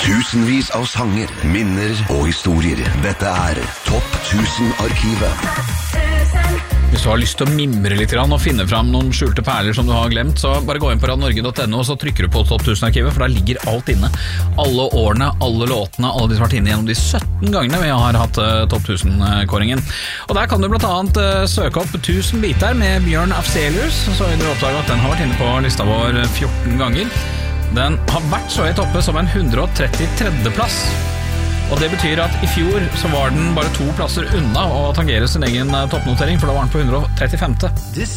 Tusenvis av sanger, minner og historier. Dette Topp 1000-arkivet. Hvis du har lyst til å mimre litt og finne fram noen skjulte perler som du har glemt, så bare gå inn på radionorge.no, og så trykker du på Topp 1000-arkivet, for der ligger alt inne. Alle årene, alle låtene, alle de som har vært inne gjennom de 17 gangene vi har hatt Topp 1000-kåringen. Og der kan du blant annet søke opp 1000 biter med Bjørn Afzelius, så vil du oppdage at den har vært inne på lista vår 14 ganger. Den har vært så i toppe som en 133. plass. Og det betyr at i fjor så var den bare 2 plasser unna å tangere sin egen toppnotering, for da var den på 135.